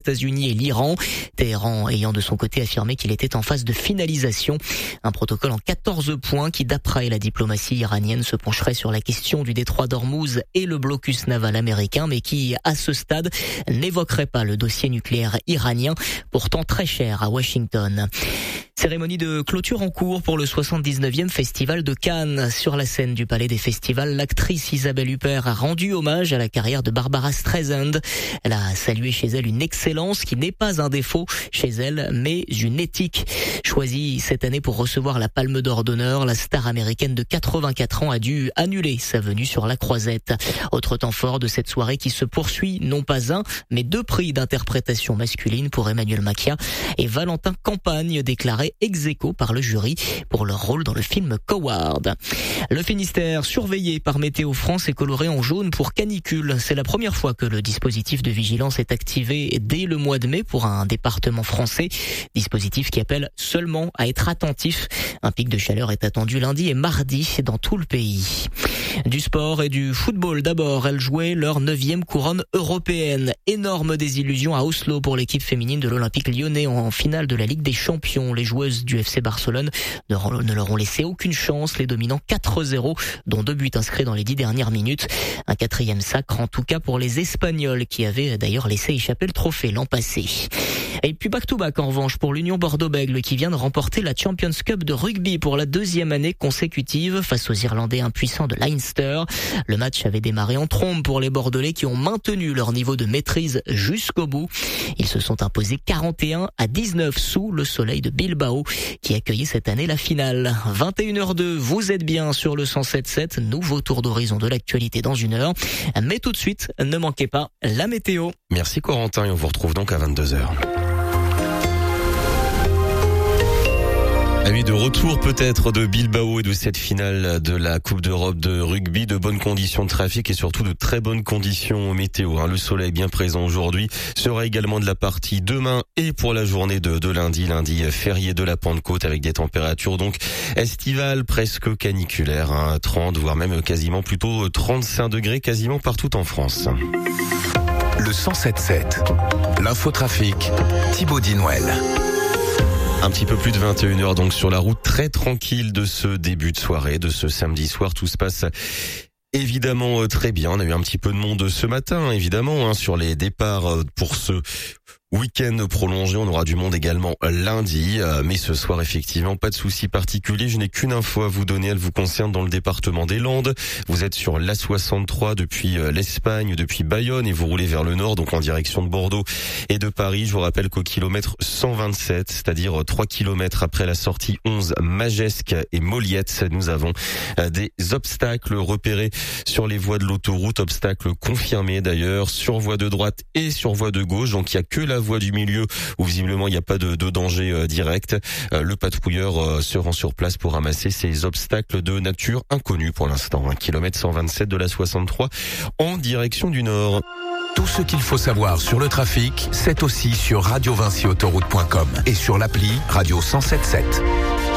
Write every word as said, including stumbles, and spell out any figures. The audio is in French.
États-Unis et l'Iran. Téhéran ayant de son côté affirmé qu'il était en phase de finalisation. Un protocole en quatorze points qui, d'après la diplomatie iranienne, se pencherait sur la question du détroit d'Ormuz et le blocus naval américain, mais qui, à ce stade, n'évoquerait pas le dossier nucléaire iranien, pourtant très cher à Washington. Cérémonie de clôture en cours pour le soixante-dix-neuvième Festival de Cannes. Sur la scène du Palais des Festivals, l'actrice Isabelle Huppert a rendu hommage à la carrière de Barbara Streisand. Elle a salué chez elle une excellence qui n'est pas un défaut chez elle, mais une éthique. Choisie cette année pour recevoir la Palme d'Or d'honneur, la star américaine de quatre-vingt-quatre ans a dû annuler sa venue sur la Croisette. Autre temps fort de cette soirée qui se poursuit, non pas un, mais deux prix d'interprétation masculine pour Emmanuel Macchia et Valentin Campagne, déclaré ex-aequo par le jury pour leur rôle dans le film Coward. Le Finistère, surveillé par Météo France, est coloré en jaune pour canicule. C'est la première fois que le dispositif de vigilance est activé dès le mois de mai pour un département français. Dispositif qui appelle seulement à être attentif. Un pic de chaleur est attendu lundi et mardi dans tout le pays. Du sport et du football d'abord. Elles jouaient leur neuvième couronne européenne. Énorme désillusion à Oslo pour l'équipe féminine de l'Olympique lyonnais en finale de la Ligue des Champions. Les joueuses du F C Barcelone ne leur ont laissé aucune chance, les dominant quatre zéro, dont deux buts inscrits dans les dix dernières minutes. Un quatrième sacre en tout cas pour les Espagnols qui avaient d'ailleurs laissé échapper le trophée l'an passé. Et puis back-to-back en revanche pour l'Union Bordeaux-Bègles qui vient de remporter la Champions Cup de rugby pour la deuxième année consécutive face aux Irlandais impuissants de Leinster. Le match avait démarré en trombe pour les Bordelais qui ont maintenu leur niveau de maîtrise jusqu'au bout. Ils se sont imposés quarante et un à dix-neuf sous le Soleil de Bilbao qui accueillait cette année la finale. vingt et une heures deux, vous êtes bien sur le cent sept sept, nouveau tour d'horizon de l'actualité dans une heure. Mais tout de suite, ne manquez pas la météo. Merci Corentin et on vous retrouve donc à vingt-deux heures. Amis, de retour peut-être de Bilbao et de cette finale de la Coupe d'Europe de rugby, de bonnes conditions de trafic et surtout de très bonnes conditions météo. Le soleil bien présent aujourd'hui sera également de la partie demain et pour la journée de, de lundi, lundi férié de la Pentecôte avec des températures donc estivales presque caniculaires, hein, trente voire même quasiment plutôt trente-cinq degrés quasiment partout en France. Le cent sept sept, l'infotrafic, Thibaut Dinouel. Un petit peu plus de vingt et une heures donc sur la route, très tranquille de ce début de soirée, de ce samedi soir. Tout se passe évidemment très bien. On a eu un petit peu de monde ce matin, évidemment, hein, sur les départs pour ce week-end prolongé. On aura du monde également lundi, mais ce soir effectivement pas de souci particulier. Je n'ai qu'une info à vous donner, elle vous concerne dans le département des Landes. Vous êtes sur l'A soixante-trois depuis l'Espagne, depuis Bayonne et vous roulez vers le nord, donc en direction de Bordeaux et de Paris. Je vous rappelle qu'au kilomètre cent vingt-sept, c'est-à-dire trois kilomètres après la sortie onze Magesque et Moliette, nous avons des obstacles repérés sur les voies de l'autoroute, obstacles confirmés d'ailleurs sur voie de droite et sur voie de gauche, donc il n'y a que la voie du milieu où visiblement il n'y a pas de, de danger euh, direct. Euh, le patrouilleur euh, se rend sur place pour ramasser ces obstacles de nature inconnue pour l'instant. Un kilomètre cent vingt-sept de la soixante-trois en direction du nord. Tout ce qu'il faut savoir sur le trafic, c'est aussi sur radio vinci autoroute point com et sur l'appli Radio cent sept sept.